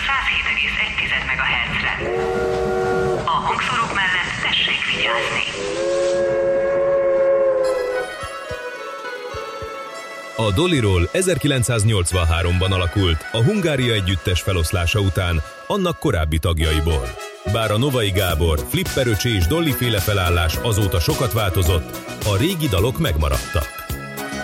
107,1 MHz-re. A hangszórók mellett tessék vigyázni. A Doliról 1983-ban alakult a Hungária együttes feloszlása után annak korábbi tagjaiból. Bár a Novai Gábor, Flipper öcsi és Dolly féle felállás azóta sokat változott, a régi dalok megmaradtak.